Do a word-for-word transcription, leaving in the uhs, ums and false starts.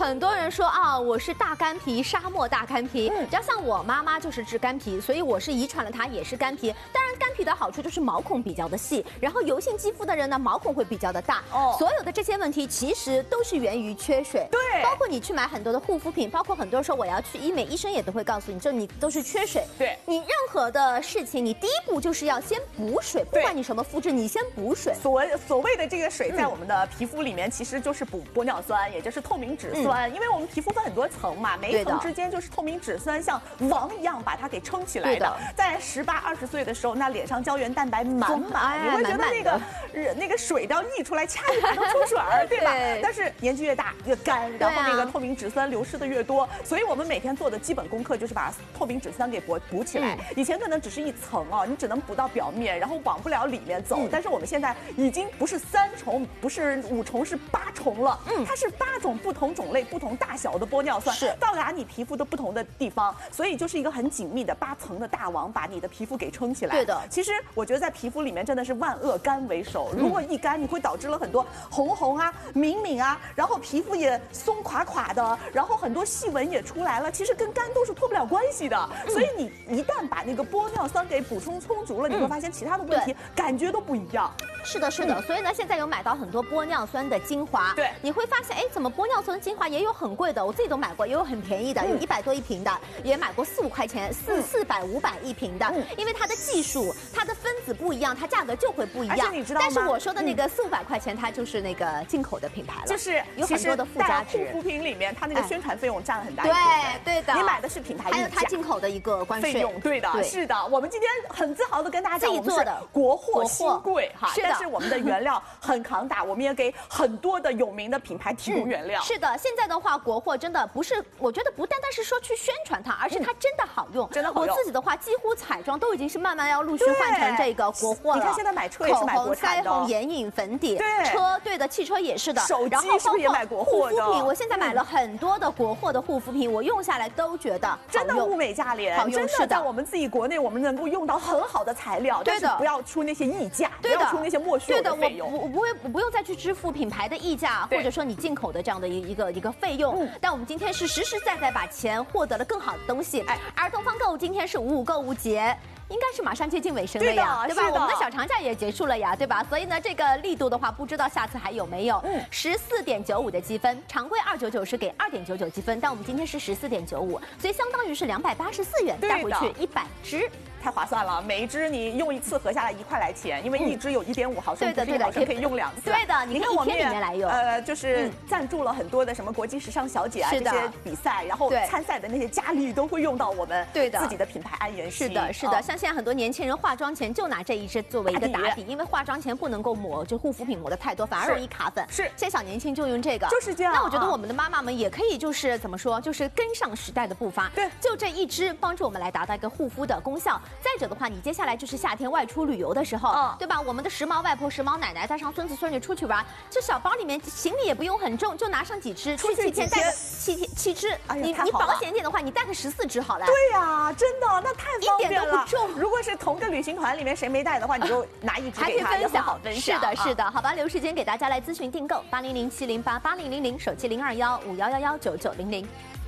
很多人说啊，我是大干皮，沙漠大干皮。嗯，只要像我妈妈就是治干皮，所以我是遗传了她也是干皮。当然，干皮的好处就是毛孔比较的细，然后油性肌肤的人呢，毛孔会比较的大。哦，所有的这些问题其实都是源于缺水。 对， 包括你去买很多的护肤品，包括很多人说我要去医美，医生也都会告诉你，就你都是缺水。 对， 你任何的事情，你第一步就是要先补水，不管你什么肤质，你先补水。 所所谓的这个水，在我们的皮肤里面，其实就是补玻尿酸，也就是透明质酸。嗯，因为我们皮肤分很多层嘛，每一层之间就是透明质酸像网一样把它给撑起来的。在十八、二十岁的时候，那脸上胶原蛋白满满，你会觉得那个那个水都要溢出来，掐一把都出水儿，对吧？但是年纪越大越干，然后那个透明质酸流失的越多，所以我们每天做的基本功课就是把透明质酸给补补起来。以前可能只是一层哦，你只能补到表面，然后往不了里面走。但是我们现在已经不是三重，不是五重，是八重了。嗯，它是八种不同种类、不同大小的玻尿酸，是到达你皮肤的不同的地方，所以就是一个很紧密的八层的大网，把你的皮肤给撑起来。 对的， 其实我觉得在皮肤里面真的是万恶干为首，如果一干，你会导致了很多红红啊、敏敏啊，然后皮肤也松垮垮的，然后很多细纹也出来了。其实跟干都是脱不了关系的，所以你一旦把那个玻尿酸给补充充足了，你会发现其他的问题感觉都不一样。 是的，是的，所以呢，现在有买到很多玻尿酸的精华， 对， 你会发现，哎，怎么玻尿酸精华也有很贵的，我自己都买过，也有很便宜的，有一百多一瓶的，也买过四五块钱，四四百五百一瓶的，因为它的技术、它的分子不一样，它价格就会不一样。 而且你知道吗？ 但是我说的那个四五百块钱，它就是那个进口的品牌了， 就是有很多的附加值。 护肤品里面，它那个宣传费用占了很大一部分。 对，对的。 你买的是品牌溢价， 还有它进口的一个关税费用，对的，是的。我们今天很自豪的跟大家讲，我们是国货新贵哈，但是我们的原料很扛打，我们也给很多的有名的品牌提供原料。 是的，现在的话，国货真的不是，我觉得不单单是说去宣传它，而是它真的好用， 真的好用。 我自己的话，几乎彩妆都已经是慢慢要陆续换成这个国货了。 你看现在买车也是买国产的， 口红、腮红、眼影、粉底， 对， 车对的，汽车也是的， 手机是不是也买国货的？ 护肤品，我现在买了很多的国货的护肤品，我用下来都觉得真的物美价廉， 好用。 真的在我们自己国内，我们能够用到很好的材料， 对的， 不要出那些溢价，不要出那些莫须有的费用。 我我不会，我不用再去支付品牌的溢价，或者说你进口的这样的一一个一个费用。但我们今天是实实在在把钱获得了更好的东西。哎，儿童方购物今天是五五购物节。应该是马上接近尾声了呀，对吧？我们的小长假也结束了呀，对吧？所以呢，这个力度的话，不知道下次还有没有。嗯，十四点九五的积分，常规二九九是给二点九九积分，但我们今天是十四点九五，所以相当于是两百八十四元带回去一百支。 太划算了，每一支你用一次合下来一块来钱，因为一支有一点五毫升， 对的对的， 可以用两次。 对的，你看我们里面来用， 呃，就是赞助了很多的什么国际时尚小姐啊这些比赛，然后参赛的那些佳丽都会用到我们对的自己的品牌安颜系。 是的，是的，像现在很多年轻人化妆前就拿这一支作为一个打底，因为化妆前不能够抹就护肤品抹的太多，反而容易卡粉。 是， 现在小年轻就用这个， 就是这样。 那我觉得我们的妈妈们也可以就是怎么说，就是跟上时代的步伐。 对， 就这一支帮助我们来达到一个护肤的功效。再者的话，你接下来就是夏天外出旅游的时候，嗯、对吧？我们的时髦外婆、时髦奶奶带上孙子孙女出去玩，这小包里面行李也不用很重，就拿上几支，去七天带个七天七支。哎、你你保险一点的话，你带个十四支好了。 对呀、啊，真的那太方便了， 一点都不重。 如果是同个旅行团里面谁没带的话，你就拿一支给他，也很好分享。 是的，是的，好吧，留时间给大家来咨询订购，八零零七零八八零零零，手机零二幺五幺幺幺九九零零。